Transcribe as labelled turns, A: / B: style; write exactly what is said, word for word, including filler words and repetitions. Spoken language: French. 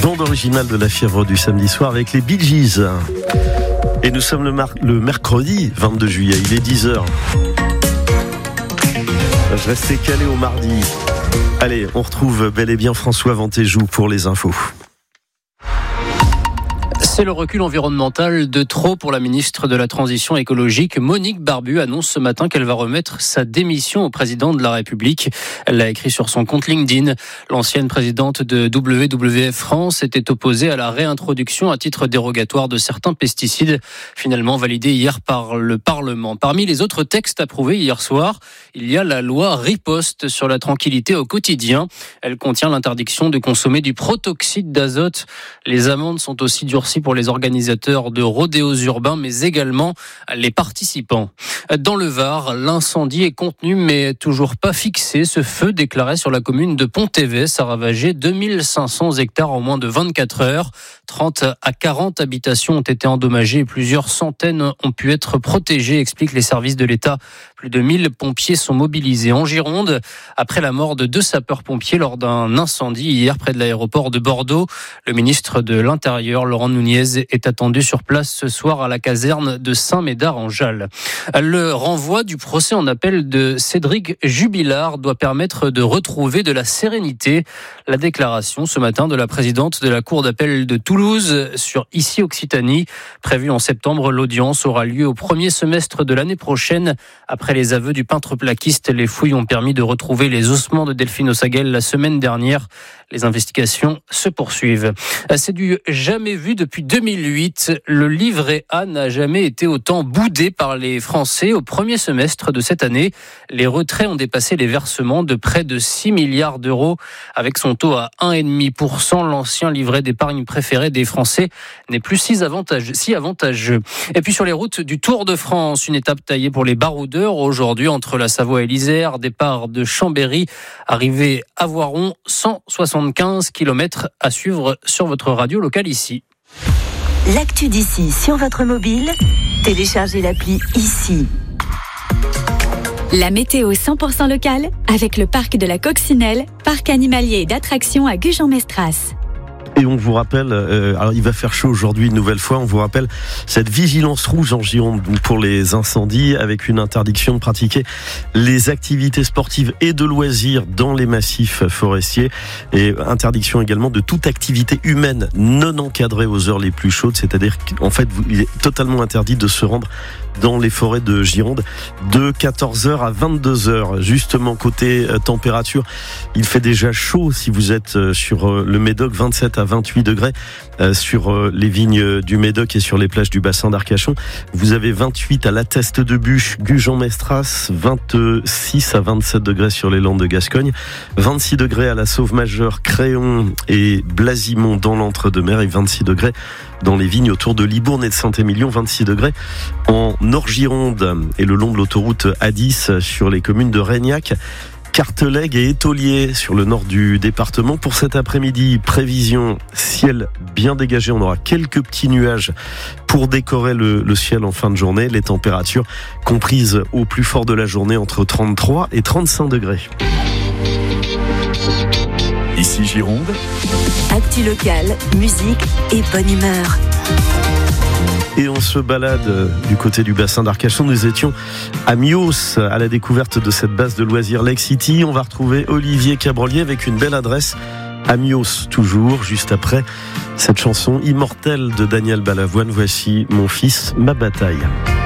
A: bande originale de La Fièvre du samedi soir avec les Bee Gees. Et nous sommes le, mar- le mercredi vingt-deux juillet, il est dix heures. Je restais calé au mardi. Allez, on retrouve bel et bien François Ventéjou pour les infos.
B: C'est le recul environnemental de trop pour la ministre de la Transition écologique. Monique Barbu annonce ce matin qu'elle va remettre sa démission au président de la République. Elle l'a écrit sur son compte LinkedIn. L'ancienne présidente de W W F France était opposée à la réintroduction à titre dérogatoire de certains pesticides, finalement validés hier par le Parlement. Parmi les autres textes approuvés hier soir, il y a la loi Riposte sur la tranquillité au quotidien. Elle contient l'interdiction de consommer du protoxyde d'azote. Les amendes sont aussi durcies pour les organisateurs de rodéos urbains, mais également les participants. Dans le Var, l'incendie est contenu, mais toujours pas fixé. Ce feu déclaré sur la commune de Pont-Évès a ravagé deux mille cinq cents hectares en moins de vingt-quatre heures. trente à quarante habitations ont été endommagées et plusieurs centaines ont pu être protégées, expliquent les services de l'État. Plus de mille pompiers sont mobilisés en Gironde après la mort de deux sapeurs-pompiers lors d'un incendie hier près de l'aéroport de Bordeaux. Le ministre de l'Intérieur, Laurent Nunez, est attendu sur place ce soir à la caserne de Saint-Médard-en-Jalles. Le renvoi du procès en appel de Cédric Jubilard doit permettre de retrouver de la sérénité. La déclaration ce matin de la présidente de la Cour d'appel de Toulouse sur Ici Occitanie. Prévue en septembre, l'audience aura lieu au premier semestre de l'année prochaine. Après les aveux du peintre plaquiste, les fouilles ont permis de retrouver les ossements de Delphine Osagel la semaine dernière. Les investigations se poursuivent. C'est du jamais vu depuis deux mille huit. Le livret A n'a jamais été autant boudé par les Français au premier semestre de cette année. Les retraits ont dépassé les versements de près de six milliards d'euros. Avec son taux à un virgule cinq pour cent, l'ancien livret d'épargne préféré des Français n'est plus si avantageux, si avantageux. Et puis sur les routes du Tour de France, une étape taillée pour les baroudeurs aujourd'hui entre la Savoie et l'Isère, départ de Chambéry, arrivée à Voiron, cent soixante-quinze kilomètres à suivre sur votre radio locale ici.
C: L'actu d'ici sur votre mobile, téléchargez l'appli ici. La météo cent pour cent locale avec le parc de la Coccinelle, parc animalier et d'attractions à Gujan-Mestras.
A: Et on vous rappelle, euh, alors il va faire chaud aujourd'hui une nouvelle fois, on vous rappelle cette vigilance rouge en Gironde pour les incendies avec une interdiction de pratiquer les activités sportives et de loisirs dans les massifs forestiers et interdiction également de toute activité humaine non encadrée aux heures les plus chaudes, c'est-à-dire qu'en fait il est totalement interdit de se rendre dans les forêts de Gironde de quatorze heures à vingt-deux heures. Justement, côté euh, température, il fait déjà chaud si vous êtes euh, sur euh, le Médoc, vingt-sept à vingt-huit degrés euh, sur euh, les vignes du Médoc et sur les plages du bassin d'Arcachon. Vous avez vingt-huit à la Teste de Bûche, Gujan-Mestras, vingt-six à vingt-sept degrés sur les Landes de Gascogne, vingt-six degrés à la Sauve-Majeure, Créon et Blasimont dans l'Entre-deux-Mers et vingt-six degrés dans les vignes autour de Libourne et de Saint-Émilion, vingt-six degrés en Nord-Gironde et le long de l'autoroute A dix sur les communes de Régnac, Cartelègue et Étolier sur le nord du département. Pour cet après-midi, prévision ciel bien dégagé. On aura quelques petits nuages pour décorer le, le ciel en fin de journée. Les températures comprises au plus fort de la journée entre trente-trois et trente-cinq degrés.
D: Ici Gironde.
C: Actu locale, musique et bonne humeur.
A: Et on se balade du côté du bassin d'Arcachon. Nous étions à Mios, à la découverte de cette base de loisirs Lake City. On va retrouver Olivier Cabrolier avec une belle adresse à Mios, toujours, juste après cette chanson immortelle de Daniel Balavoine. Voici Mon fils, ma bataille.